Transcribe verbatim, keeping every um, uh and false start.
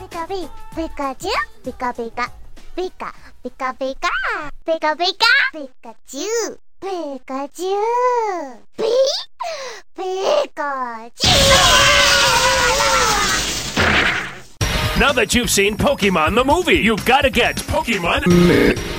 Pika, Pika, Pikachu, Pika, Pika, Pika, Pika, Pika, Pika, Pika, Pikachu, Pikachu, Pikachu. Now that you've seen Pokemon the movie, you've got to get Pokemon